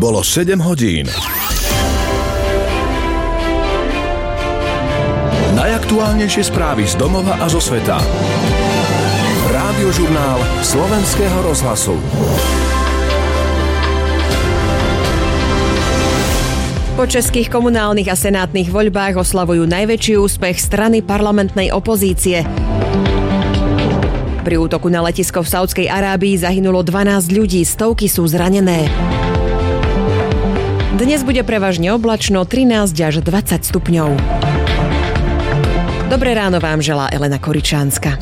Bolo 7 hodín. Najaktuálnejšie správy z domova a zo sveta. Rádiožurnál Slovenského rozhlasu. Po českých komunálnych a senátnych voľbách oslavujú najväčší úspech strany parlamentnej opozície. Pri útoku na letisko v Saudskej Arábii zahynulo 12 ľudí, stovky sú zranené. Dnes bude prevažne oblačno, 13 až 20 stupňov. Dobré ráno vám želá Elena Koričánska.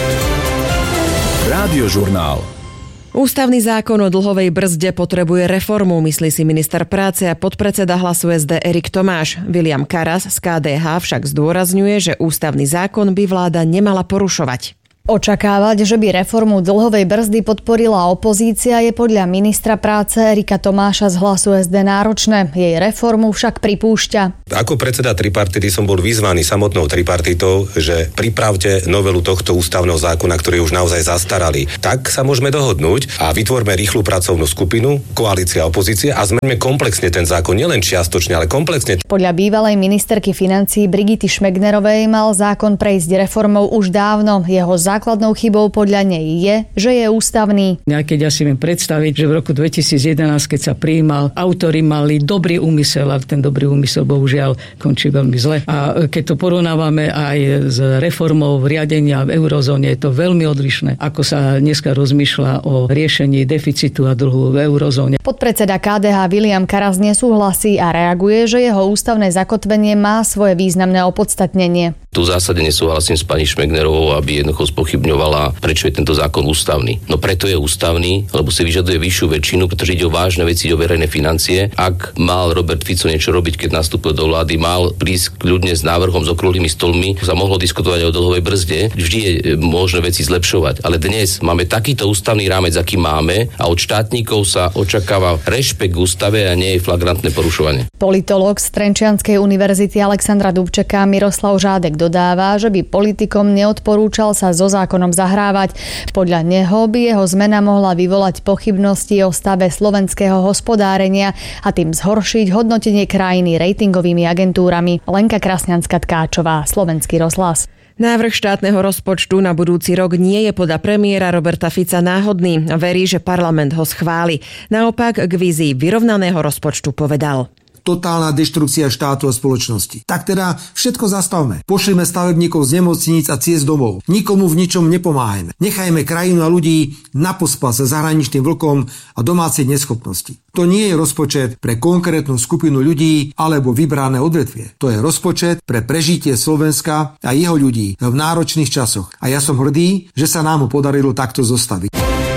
Rádiožurnál. Ústavný zákon o dlhovej brzde potrebuje reformu, myslí si minister práce a podpredseda Hlasu SD Erik Tomáš. William Karas z KDH však zdôrazňuje, že ústavný zákon by vláda nemala porušovať. Očakávať, že by reformu dlhovej brzdy podporila opozícia, je podľa ministra práce Erika Tomáša z Hlasu SD náročné. Jej reformu však pripúšťa. Ako predseda tripartity som bol vyzvaný samotnou tripartitou, že pripravte novelu tohto ústavného zákona, ktorý je už naozaj zastaralý. Tak sa môžeme dohodnúť a vytvorme rýchlu pracovnú skupinu, koalícia a opozícia a zmeňme komplexne ten zákon, nielen čiastočne, ale komplexne. Podľa bývalej ministerky financií Brigity Šmegnerovej mal zákon prejsť reformou už dávno. Jeho základnou chybou podľa nej je, že je ústavný. Keď ja si viem predstaviť, že v roku 2011, keď sa prijímal, autori mali dobrý úmysel, ale ten dobrý úmysel bohužiaľ končí veľmi zle. A keď to porovnávame aj s reformou riadenia v eurozóne, je to veľmi odlišné, ako sa dneska rozmýšľa o riešení deficitu a dlhu v eurozóne. Podpredseda KDH William Karas nesúhlasí a reaguje, že jeho ústavné zakotvenie má svoje významné opodstatnenie. Tu v zásade nesúhlasím s pani Šmegnerovou, aby jednoducho spochybňovala, prečo je tento zákon ústavný. No preto je ústavný, lebo si vyžaduje vyššiu väčšinu, pretože ide o vážne veci, ide o verejné financie. Ak mal Robert Fico niečo robiť, keď nastúpil do vlády, mal prísť ľudne s návrhom, s okrúhlymi stolmi, sa mohlo diskutovať o dlhovej brzde. Vždy je možné veci zlepšovať, ale dnes máme takýto ústavný rámec, aký máme, a od štátnikov sa očakáva rešpekt k ústave a nie je flagrantné porušovanie. Politológ z Trenčianskej univerzity Alexandra Dubčeka Miroslav Žádek dodáva, že by politikom neodporúčal sa so zákonom zahrávať. Podľa neho by jeho zmena mohla vyvolať pochybnosti o stave slovenského hospodárenia a tým zhoršiť hodnotenie krajiny ratingovými agentúrami. Lenka Krasňanská-Tkáčová, Slovenský rozhlas. Návrh štátneho rozpočtu na budúci rok nie je podľa premiéra Roberta Fica náhodný. Verí, že parlament ho schváli. Naopak k vízii vyrovnaného rozpočtu povedal: totálna deštrukcia štátu a spoločnosti. Tak teda všetko zastavme. Pošlime stavebníkov z nemocníc a ciest domov. Nikomu v ničom nepomáhajme. Nechajme krajinu a ľudí na pospas sa zahraničným vlkom a domácej neschopnosti. To nie je rozpočet pre konkrétnu skupinu ľudí alebo vybrané odvetvie. To je rozpočet pre prežitie Slovenska a jeho ľudí v náročných časoch. A ja som hrdý, že sa nám ho podarilo takto zostaviť.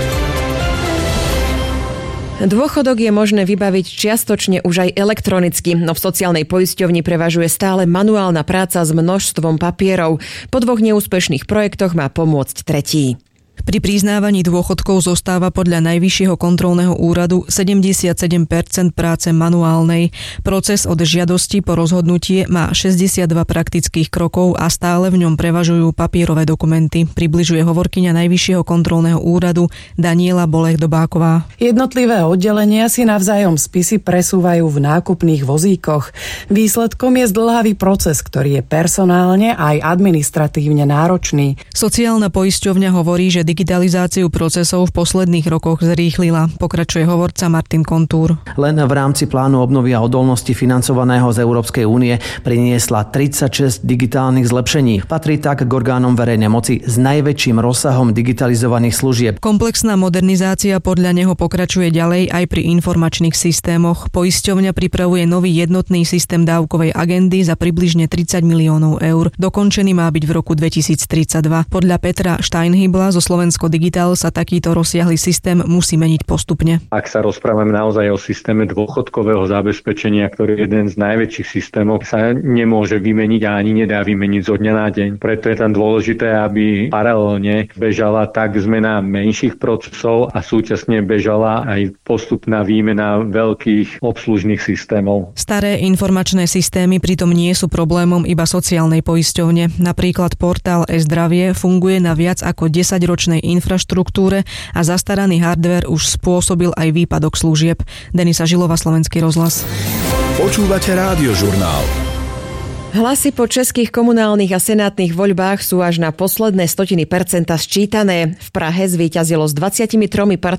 Dôchodok je možné vybaviť čiastočne už aj elektronicky, no v sociálnej poisťovni prevažuje stále manuálna práca s množstvom papierov. Po 2 neúspešných projektoch má pomôcť tretí. Pri priznávaní dôchodkov zostáva podľa Najvyššieho kontrolného úradu 77% práce manuálnej. Proces od žiadosti po rozhodnutie má 62 praktických krokov a stále v ňom prevažujú papierové dokumenty, približuje hovorkyňa Najvyššieho kontrolného úradu Daniela Bolech-Dobáková. Jednotlivé oddelenia si navzájom spisy presúvajú v nákupných vozíkoch. Výsledkom je zdĺhavý proces, ktorý je personálne aj administratívne náročný. Sociálna poisťovňa hovorí, že digitalizáciu procesov v posledných rokoch zrýchlila, pokračuje hovorca Martin Kontúr. Len v rámci plánu obnovy a odolnosti financovaného z Európskej únie priniesla 36 digitálnych zlepšení. Patrí tak k orgánom verejnej moci s najväčším rozsahom digitalizovaných služieb. Komplexná modernizácia podľa neho pokračuje ďalej aj pri informačných systémoch. Poisťovňa pripravuje nový jednotný systém dávkovej agendy za približne 30 miliónov eur. Dokončený má byť v roku 2032. Podľa Petra Steinhybla zo Slovensko Digital sa takýto rozsiahly systém musí meniť postupne. Ak sa rozprávame naozaj o systéme dôchodkového zabezpečenia, ktorý je jeden z najväčších systémov, sa nemôže vymeniť a ani nedá vymeniť zo dňa na deň. Preto je tam dôležité, aby paralelne bežala tak zmena menších procesov a súčasne bežala aj postupná výmena veľkých obslužných systémov. Staré informačné systémy pritom nie sú problémom iba sociálnej poisťovne. Napríklad portál e-zdravie funguje na viac ako 10-ročnej komunikačnej infraštruktúre a zastaraný hardware už spôsobil aj výpadok služieb. Denisa Žilová, Slovenský rozhlas. Počúvate Rádiožurnál. Hlasy po českých komunálnych a senátnych voľbách sú až na posledné 0,1% sčítané. V Prahe zvíťazilo s 23%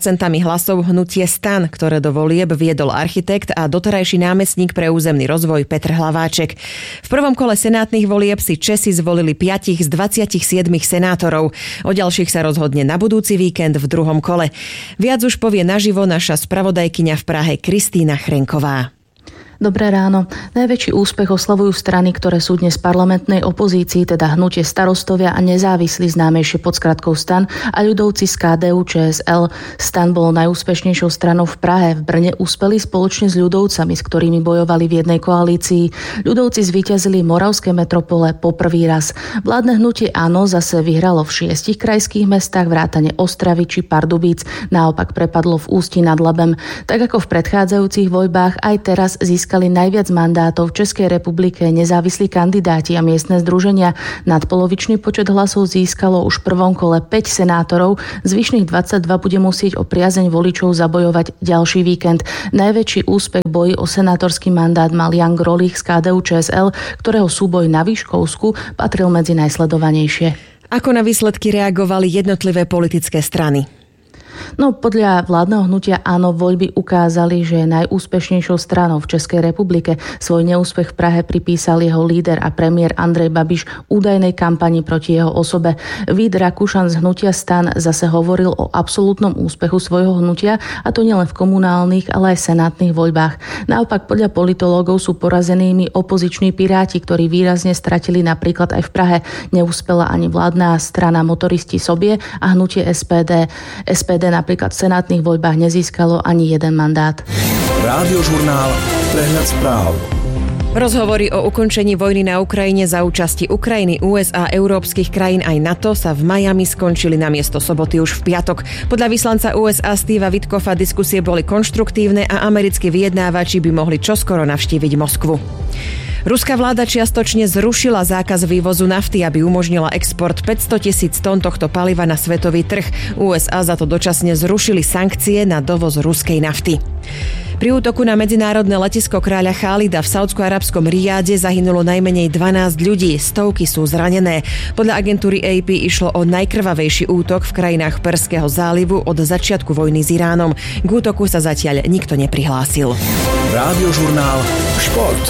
hlasov hnutie STAN, ktoré do volieb viedol architekt a doterajší námestník pre územný rozvoj Petr Hlaváček. V prvom kole senátnych volieb si Česi zvolili 5 z 27 senátorov. O ďalších sa rozhodne na budúci víkend v druhom kole. Viac už povie naživo naša spravodajkyňa v Prahe Kristína Chrenková. Dobré ráno. Najväčší úspech oslavujú strany, ktoré sú dnes v parlamentnej opozícii, teda Hnutie Starostovia a Nezávislí, známejšie pod skratkou STAN, a ľudovci z KDU-ČSL. STAN bolo najúspešnejšou stranou v Prahe. V Brne úspeli spoločne s ľudovcami, s ktorými bojovali v jednej koalícii. Ľudovci zvíťazili Moravské metropole po prvý raz. Vládne hnutie Áno zase vyhralo v 6 krajských mestách vrátane Ostravy či Pardubíc. Naopak prepadlo v Ústí nad Labem. Tak ako v predchádzajúcich voľbách, aj teraz získali najviac mandátov v Českej republike nezávislí kandidáti a miestne združenia. Nadpolovičný počet hlasov získalo už v prvom kole 5 senátorov, zvyšných 22 bude musieť o priazeň voličov zabojovať ďalší víkend. Najväčší úspech v boji o senátorský mandát mal Jan Grolich z KDU-ČSL, ktorého súboj na Vyškovsku patril medzi najsledovanejšie. Ako na výsledky reagovali jednotlivé politické strany? No, podľa vládneho hnutia Áno voľby ukázali, že je najúspešnejšou stranou v Českej republike. Svoj neúspech v Prahe pripísal jeho líder a premiér Andrej Babiš údajnej kampani proti jeho osobe. Vít Rakušan z hnutia STAN zase hovoril o absolútnom úspechu svojho hnutia, a to nielen v komunálnych, ale aj senátnych voľbách. Naopak podľa politológov sú porazenými opoziční Piráti, ktorí výrazne stratili napríklad aj v Prahe. Neúspela ani vládna strana Motoristi Sobie a hnutie SPD. SPD napríklad v senátnych voľbách nezískalo ani jeden mandát. Rádiožurnál, prehľad správ. Rozhovory o ukončení vojny na Ukrajine za účasti Ukrajiny, USA, európskych krajín aj NATO sa v Miami skončili namiesto soboty už v piatok. Podľa vyslanca USA Steva Witkoffa diskusie boli konštruktívne a americkí vyjednávači by mohli čoskoro navštíviť Moskvu. Ruská vláda čiastočne zrušila zákaz vývozu nafty, aby umožnila export 500 000 tón tohto paliva na svetový trh. USA za to dočasne zrušili sankcie na dovoz ruskej nafty. Pri útoku na medzinárodné letisko kráľa Chálida v saúdsko-arabskom Rijáde zahynulo najmenej 12 ľudí, stovky sú zranené. Podľa agentúry AP išlo o najkrvavejší útok v krajinách Perského zálivu od začiatku vojny s Iránom. K útoku sa zatiaľ nikto neprihlásil. Rádiožurnál Šport.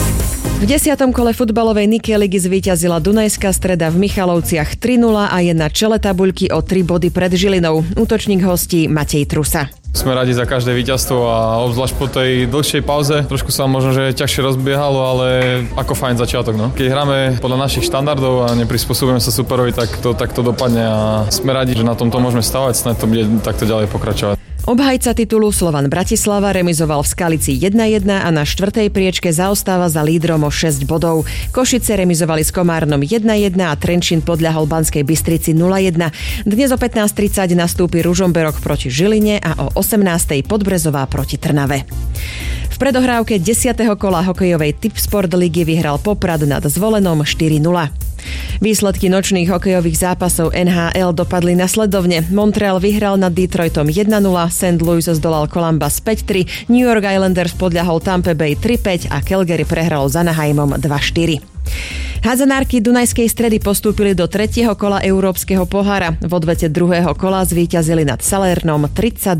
V 10. kole futbalovej Nike ligy zvíťazila Dunajská Streda v Michalovciach 3-0 a je na čele tabuľky o 3 body pred Žilinou. Útočník hostí Matej Trusa. Sme radi za každé víťazstvo a obzvlášť po tej dlhšej pauze. Trošku sa možno, že ťažšie rozbiehalo, ale ako fajn začiatok. No. Keď hráme podľa našich štandardov a neprispôsobujeme sa superovi, tak to dopadne a sme radi, že na tomto môžeme stavať, snáď to bude takto ďalej pokračovať. Obhajca titulu Slovan Bratislava remizoval v Skalici 1-1 a na 4. priečke zaostáva za lídrom o 6 bodov. Košice remizovali s Komárnom 1-1 a Trenčín podľahol Banskej Bystrici 0-1. Dnes o 15:30 nastúpi Ružomberok proti Žiline a o 18:00 Podbrezová proti Trnave. V predohrávke 10. kola hokejovej Tipsport ligy vyhral Poprad nad Zvolenom 4-0. Výsledky nočných hokejových zápasov NHL dopadli nasledovne. Montreal vyhral nad Detroitom 1-0, St. Louis zdolal Columbus 5-3, New York Islanders podľahol Tampa Bay 3-5 a Calgary prehral s Anaheimom 2-4. Hádzanárky Dunajskej Stredy postúpili do 3. kola Európskeho pohára. V odvete 2. kola zvíťazili nad Salernom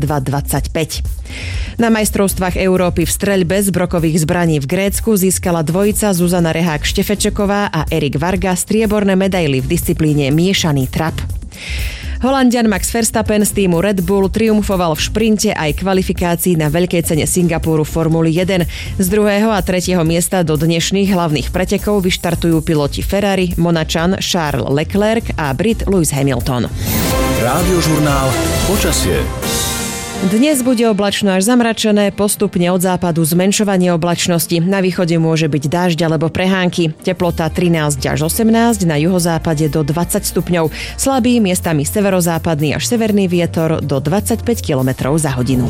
32-25. Na majstrovstvách Európy v streľbe z brokových zbraní v Grécku získala dvojica Zuzana Rehák-Štefečeková a Erik Varga strieborné medaily v disciplíne miešaný trap. Holanďan Max Verstappen z týmu Red Bull triumfoval v šprinte aj kvalifikácii na veľkej cene Singapuru Formuly 1. Z 2. a 3. miesta do dnešných hlavných pretekov vyštartujú piloti Ferrari, Monačan Charles Leclerc a Brit Lewis Hamilton. Rádiožurnál Počasie. Dnes bude oblačno až zamračené, postupne od západu zmenšovanie oblačnosti. Na východe môže byť dážď alebo prehánky. Teplota 13 až 18, na juhozápade do 20 stupňov. Slabý, miestami severozápadný až severný vietor do 25 km za hodinu.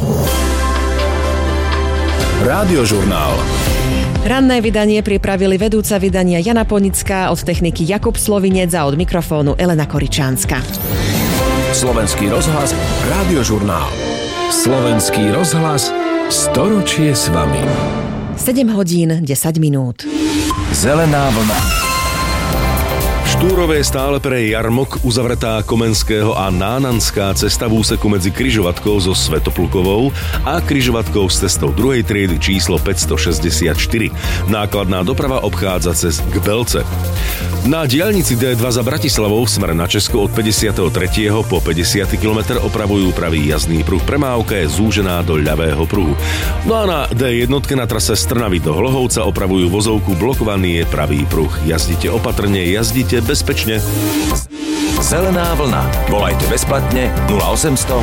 Rádiožurnál. Ranné vydanie pripravili vedúca vydania Jana Ponická, od techniky Jakub Slovinec a od mikrofónu Elena Koričánska. Slovenský rozhlas, Radiožurnál. Slovenský rozhlas, storočie s vami. 7 hodín, 10 minút. Zelená vlna. Štúrové stále pre Jarmok, uzavretá Komenského a Nánanská cesta v úseku medzi križovatkou so Svetoplukovou a križovatkou s cestou druhej triedy číslo 564. Nákladná doprava obchádza cez Gbelce. Na diaľnici D2 za Bratislavou smer na Česko od 53. po 50. km opravujú pravý jazdný pruh. Premávka je zúžená do ľavého pruhu. No a na D1 na trase z Trnavy do Hlohovca opravujú vozovku, blokovaný je pravý pruh. Jazdite opatrne, jazdite bezpečne. Zelená vlna. Volajte bezplatne 0800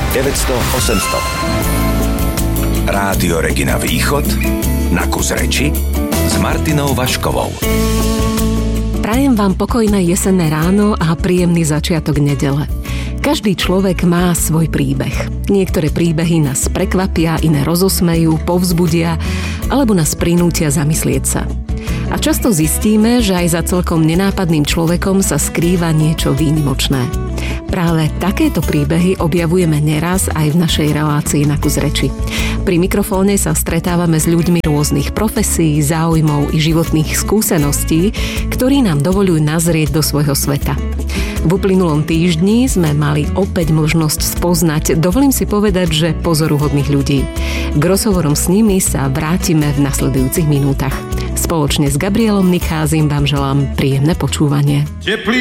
900 800. Rádio Regina Východ na kus reči s Martinou Vaškovou. Prajem vám pokojné jesenné ráno a príjemný začiatok nedele. Každý človek má svoj príbeh. Niektoré príbehy nás prekvapia, iné rozosmejú, povzbudia alebo nás prinútia zamyslieť sa. A často zistíme, že aj za celkom nenápadným človekom sa skrýva niečo výnimočné. Práve takéto príbehy objavujeme neraz aj v našej relácii Na kus reči. Pri mikrofóne sa stretávame s ľuďmi rôznych profesí, záujmov i životných skúseností, ktorí nám dovoľujú nazrieť do svojho sveta. V uplynulom týždni sme mali opäť možnosť spoznať, dovolím si povedať, že pozoruhodných ľudí. K rozhovorom s nimi sa vrátime v nasledujúcich minútach. Spoločne s Gabrielom Nikházim vám želám príjemné počúvanie.